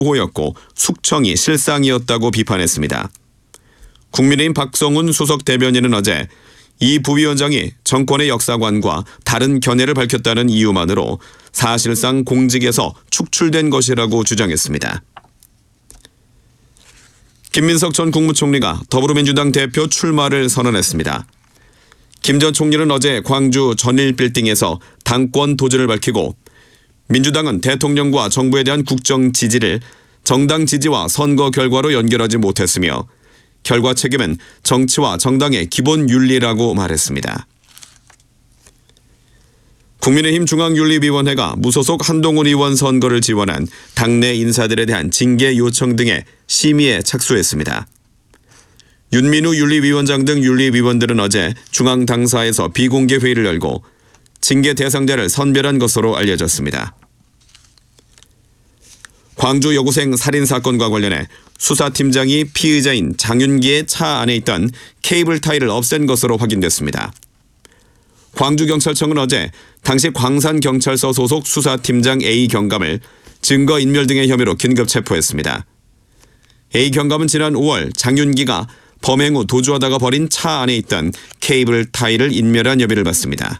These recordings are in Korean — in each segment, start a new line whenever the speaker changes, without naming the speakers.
호였고 숙청이 실상이었다고 비판했습니다. 국민의힘 박성훈 수석 대변인은 어제 이 부위원장이 정권의 역사관과 다른 견해를 밝혔다는 이유만으로 사실상 공직에서 축출된 것이라고 주장했습니다. 김민석 전 국무총리가 더불어민주당 대표 출마를 선언했습니다. 김 전 총리는 어제 광주 전일빌딩에서 당권 도전을 밝히고 민주당은 대통령과 정부에 대한 국정 지지를 정당 지지와 선거 결과로 연결하지 못했으며 결과 책임은 정치와 정당의 기본 윤리라고 말했습니다. 국민의힘 중앙윤리위원회가 무소속 한동훈 의원 선거를 지원한 당내 인사들에 대한 징계 요청 등의 심의에 착수했습니다. 윤민우 윤리위원장 등 윤리위원들은 어제 중앙당사에서 비공개 회의를 열고 징계 대상자를 선별한 것으로 알려졌습니다. 광주 여고생 살인사건과 관련해 수사팀장이 피의자인 장윤기의 차 안에 있던 케이블 타이를 없앤 것으로 확인됐습니다. 광주경찰청은 어제 당시 광산경찰서 소속 수사팀장 A 경감을 증거인멸 등의 혐의로 긴급 체포했습니다. A 경감은 지난 5월 장윤기가 범행 후 도주하다가 버린 차 안에 있던 케이블 타이를 인멸한 혐의를 받습니다.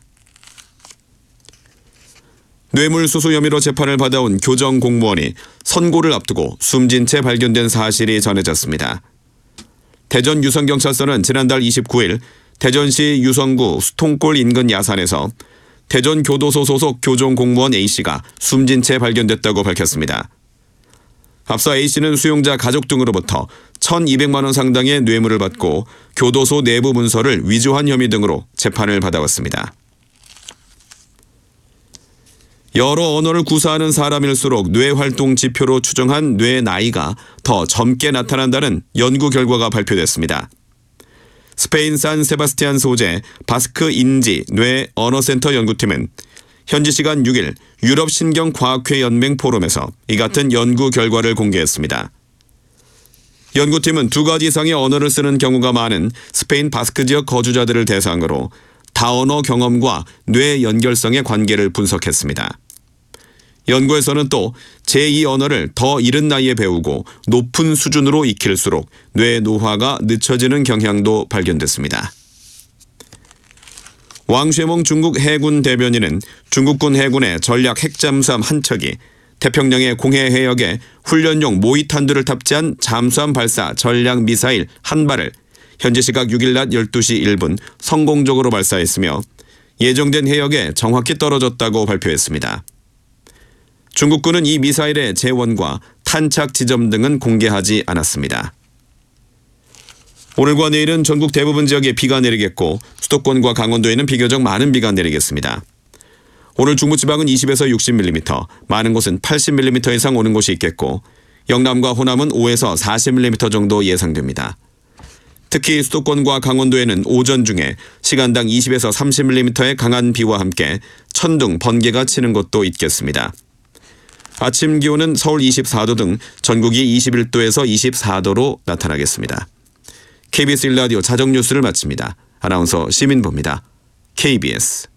뇌물수수 혐의로 재판을 받아온 교정 공무원이 선고를 앞두고 숨진 채 발견된 사실이 전해졌습니다. 대전 유성경찰서는 지난달 29일 대전시 유성구 수통골 인근 야산에서 대전교도소 소속 교정 공무원 A씨가 숨진 채 발견됐다고 밝혔습니다. 앞서 A씨는 수용자 가족 등으로부터 1,200만 원 상당의 뇌물을 받고 교도소 내부 문서를 위조한 혐의 등으로 재판을 받아왔습니다. 여러 언어를 구사하는 사람일수록 뇌활동 지표로 추정한 뇌 나이가 더 젊게 나타난다는 연구 결과가 발표됐습니다. 스페인 산 세바스티안 소재 바스크 인지 뇌 언어센터 연구팀은 현지 시간 6일 유럽신경과학회 연맹 포럼에서 이 같은 연구 결과를 공개했습니다. 연구팀은 2가지 이상의 언어를 쓰는 경우가 많은 스페인 바스크 지역 거주자들을 대상으로 다언어 경험과 뇌 연결성의 관계를 분석했습니다. 연구에서는 또 제2언어를 더 이른 나이에 배우고 높은 수준으로 익힐수록 뇌 노화가 늦춰지는 경향도 발견됐습니다. 왕쉐몽 중국 해군 대변인은 중국군 해군의 전략 핵잠수함 한 척이 태평양의 공해 해역에 훈련용 모의탄두를 탑재한 잠수함 발사 전략 미사일 한 발을 현지 시각 6일 낮 12시 1분 성공적으로 발사했으며 예정된 해역에 정확히 떨어졌다고 발표했습니다. 중국군은 이 미사일의 재원과 탄착 지점 등은 공개하지 않았습니다. 오늘과 내일은 전국 대부분 지역에 비가 내리겠고 수도권과 강원도에는 비교적 많은 비가 내리겠습니다. 오늘 중부지방은 20에서 60mm, 많은 곳은 80mm 이상 오는 곳이 있겠고 영남과 호남은 5에서 40mm 정도 예상됩니다. 특히 수도권과 강원도에는 오전 중에 시간당 20에서 30mm의 강한 비와 함께 천둥, 번개가 치는 곳도 있겠습니다. 아침 기온은 서울 24도 등 전국이 21도에서 24도로 나타나겠습니다. KBS 1라디오 자정뉴스를 마칩니다. 아나운서 시민보입니다. KBS